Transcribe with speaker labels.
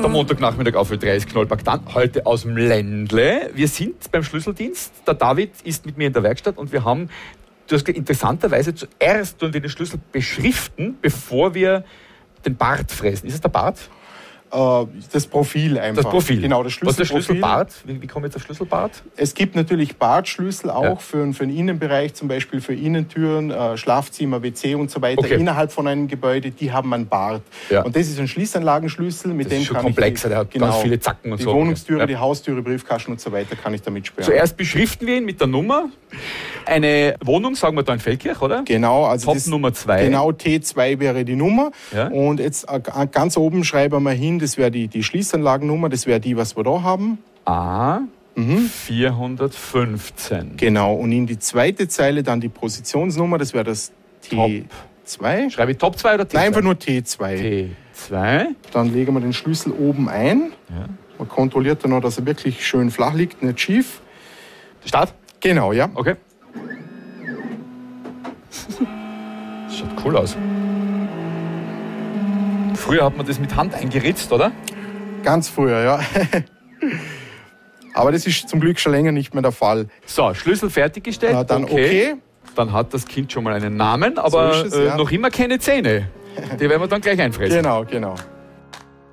Speaker 1: Der Montagnachmittag auf Ö3 ist Knollpark dann, heute aus dem Ländle. Wir sind beim Schlüsseldienst. Der David ist mit mir in der Werkstatt und wir haben, du hast interessanterweise zuerst den Schlüssel beschriften, bevor wir den Bart fräsen. Ist es der Bart?
Speaker 2: Das Profil einfach.
Speaker 1: Das Profil.
Speaker 2: Genau, das Schlüsselprofil.
Speaker 1: Was ist der Schlüsselbart? Wie kommen wir jetzt auf Schlüsselbart?
Speaker 2: Es gibt natürlich Bartschlüssel auch für den Innenbereich, zum Beispiel für Innentüren, Schlafzimmer, WC und so weiter.
Speaker 1: Okay.
Speaker 2: Innerhalb von einem Gebäude, die haben einen Bart.
Speaker 1: Ja.
Speaker 2: Und das ist ein Schließanlagenschlüssel, mit
Speaker 1: Das
Speaker 2: dem
Speaker 1: ist schon
Speaker 2: kann
Speaker 1: komplexer, der hat ganz viele Zacken und
Speaker 2: die
Speaker 1: so.
Speaker 2: Wohnungstüre,
Speaker 1: Ja.
Speaker 2: die Haustüre, Briefkasten und so weiter kann ich damit sperren.
Speaker 1: Zuerst beschriften wir ihn mit der Nummer. Eine Wohnung, sagen wir da in Feldkirch, oder?
Speaker 2: Genau, also
Speaker 1: Top Nummer 2.
Speaker 2: Genau, T2 wäre die Nummer.
Speaker 1: Ja.
Speaker 2: Und jetzt ganz oben schreiben wir hin, das wäre die Schließanlagennummer, das wäre die, was wir da haben.
Speaker 1: A 415.
Speaker 2: Genau, und in die zweite Zeile dann die Positionsnummer, das wäre das T2.
Speaker 1: Schreibe ich Top 2 oder T2?
Speaker 2: Nein, einfach nur T2.
Speaker 1: T2.
Speaker 2: Dann legen wir den Schlüssel oben ein.
Speaker 1: Ja.
Speaker 2: Man kontrolliert dann noch, dass er wirklich schön flach liegt, nicht schief.
Speaker 1: Start?
Speaker 2: Genau, ja.
Speaker 1: Okay. Das schaut cool aus. Früher hat man das mit Hand eingeritzt, oder?
Speaker 2: Ganz früher, ja. Aber das ist zum Glück schon länger nicht mehr der Fall.
Speaker 1: So, Schlüssel fertiggestellt.
Speaker 2: Dann okay.
Speaker 1: Dann hat das Kind schon mal einen Namen, aber
Speaker 2: So ist es, ja.
Speaker 1: noch immer keine Zähne. Die werden wir dann gleich einfressen.
Speaker 2: Genau, genau.